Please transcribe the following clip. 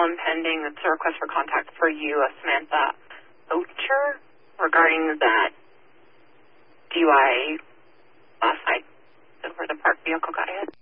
call impending. It's a request for contact for you, Samantha Ocher, regarding that DUI last night over the parked vehicle got hit.